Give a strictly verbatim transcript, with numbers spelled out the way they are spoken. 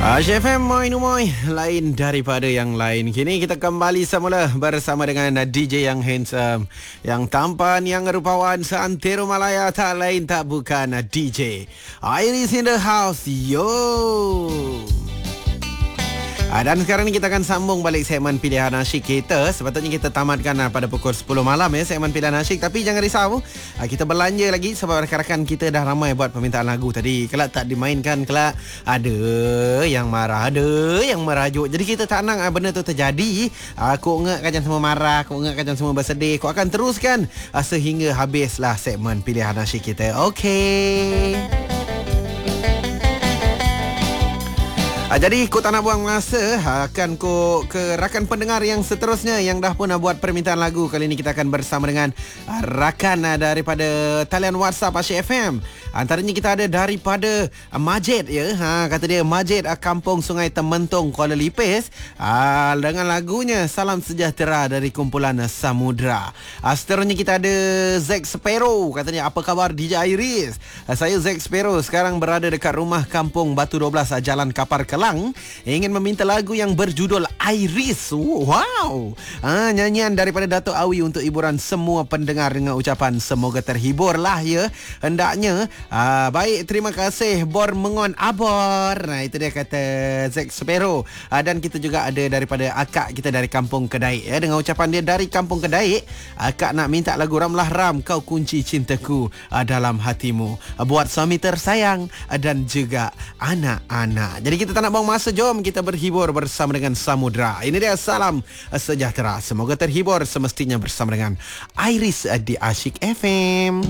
Asyik F M, moi moi, lain daripada yang lain. Kini kita kembali semula bersama dengan D J yang handsome, yang tampan, yang rupawan seantero Malaya, tak lain tak bukan D J Iris in the house. Yo. Ah, dan sekarang ni kita akan sambung balik segmen pilihan asyik kita. Sepatutnya kita tamatkan ah, pada pukul sepuluh malam ya, segmen pilihan asyik. Tapi jangan risau, ah, kita belanja lagi sebab rakan-rakan kita dah ramai buat permintaan lagu tadi. Kelak tak dimainkan, kelak ada yang marah, ada yang merajuk. Jadi kita tak nak ah, benda tu terjadi. Ah, Kau ingatkan jangan semua marah, kau ingatkan jangan semua bersedih. Kau akan teruskan ah, sehingga habislah segmen pilihan asyik kita. Okey. Ha, jadi kau tak nak buang masa, akan kau ke rakan pendengar yang seterusnya yang dah pun nak buat permintaan lagu. Kali ini kita akan bersama dengan uh, rakan uh, daripada talian WhatsApp Asyik F M. Antaranya kita ada daripada uh, Majid ya. Ha, kata dia Majid uh, Kampung Sungai Tementong, Kuala Lipis. Uh, dengan lagunya Salam Sejahtera dari kumpulan uh, Samudra. Uh, seterusnya kita ada Zack Sparrow. Katanya apa khabar D J Iris? Uh, saya Zack Sparrow, sekarang berada dekat rumah kampung Batu dua belas uh, Jalan Kapar Kelang. Ingin meminta lagu yang berjudul Iris. Wow. Ah, nyanyian daripada Dato' Awi untuk hiburan semua pendengar dengan ucapan semoga terhiburlah ya. Hendaknya ah, baik, terima kasih Bor Mengon Abor. Nah, itu dia kata Zack Sparrow. Ah, dan kita juga ada daripada akak kita dari Kampung Kedaik ya, dengan ucapan dia dari Kampung Kedaik. Akak nak minta lagu Ramlah Ram, Kau Kunci Cintaku ah, Dalam Hatimu, ah, buat suami tersayang ah, dan juga anak-anak. Jadi kita tak nak buang masa, jom kita berhibur bersama dengan Samudra. Ini dia Salam Sejahtera. Semoga terhibur semestinya bersama dengan Iris di Asyik F M.